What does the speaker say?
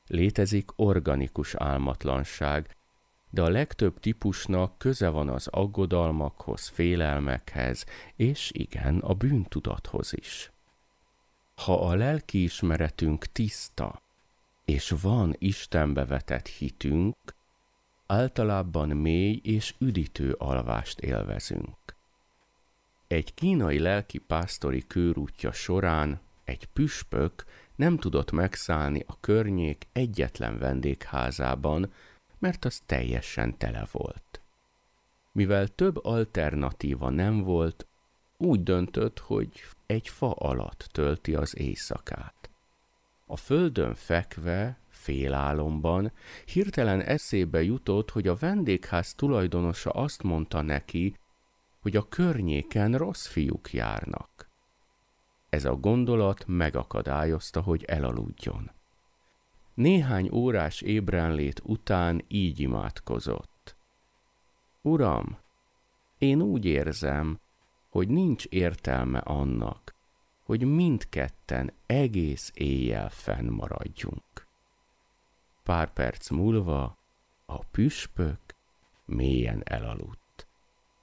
Létezik organikus álmatlanság, de a legtöbb típusnak köze van az aggodalmakhoz, félelmekhez, és igen, a bűntudathoz is. Ha a lelkiismeretünk tiszta, és van Istenbe vetett hitünk, általában mély és üdítő alvást élvezünk. Egy kínai lelkipásztori körútja során egy püspök nem tudott megszállni a környék egyetlen vendégházában, mert az teljesen tele volt. Mivel több alternatíva nem volt, úgy döntött, hogy egy fa alatt tölti az éjszakát. A földön fekve, félálomban hirtelen eszébe jutott, hogy a vendégház tulajdonosa azt mondta neki, hogy a környéken rossz fiúk járnak. Ez a gondolat megakadályozta, hogy elaludjon. Néhány órás ébrenlét után így imádkozott. Uram, én úgy érzem, hogy nincs értelme annak, hogy mindketten egész éjjel fennmaradjunk. Pár perc múlva a püspök mélyen elaludt.